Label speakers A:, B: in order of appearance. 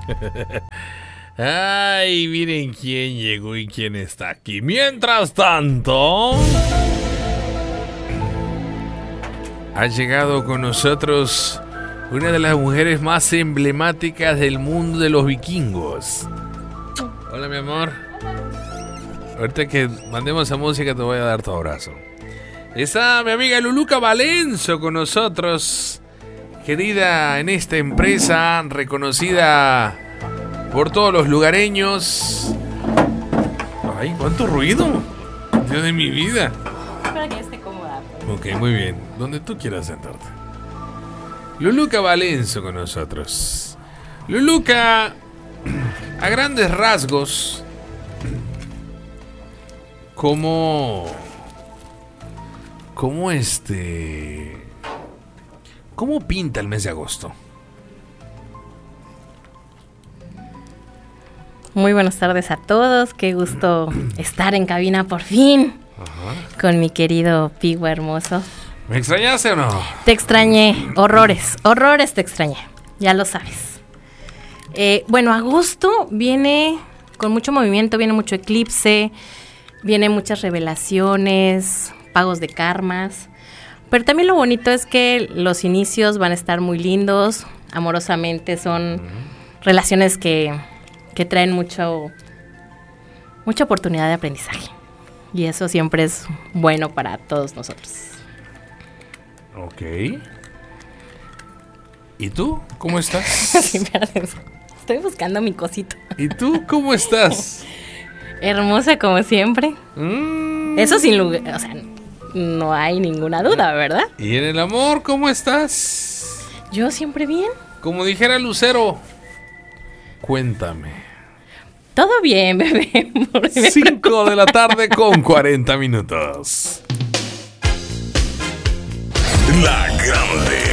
A: Ay, miren quién llegó y quién está aquí. Mientras tanto, ha llegado con nosotros una de las mujeres más emblemáticas del mundo de los vikingos. Hola, mi amor. Ahorita que mandemos a música te voy a dar tu abrazo. Está mi amiga Luluca Valenzo con nosotros, querida en esta empresa, reconocida por todos los lugareños. Ay, cuánto ruido. Dios de mi vida.
B: Para que esté cómoda.
A: Ok, muy bien. Donde tú quieras sentarte. Luluca Valenzo con nosotros. Luluca, a grandes rasgos, ¿cómo pinta el mes de agosto?
B: Muy buenas tardes a todos. Qué gusto estar en cabina por fin.
A: Ajá.
B: Con mi querido Pigo hermoso.
A: ¿Me extrañaste o no?
B: Te extrañé. Horrores te extrañé. Ya lo sabes. Bueno, agosto viene con mucho movimiento, viene mucho eclipse, viene muchas revelaciones, pagos de karmas. Pero también lo bonito es que los inicios van a estar muy lindos. Amorosamente son relaciones que traen mucha oportunidad de aprendizaje. Y eso siempre es bueno para todos nosotros.
A: Ok. ¿Y tú? ¿Cómo estás?
B: Sí, estoy buscando mi cosito.
A: ¿Y tú cómo estás?
B: Hermosa como siempre. Eso sin lugar, o sea, no hay ninguna duda, ¿verdad?
A: ¿Y en el amor cómo estás?
B: Yo siempre bien.
A: Como dijera Lucero, cuéntame.
B: Todo bien, bebé.
A: 5 de la tarde con 40 minutos.
C: La Grande.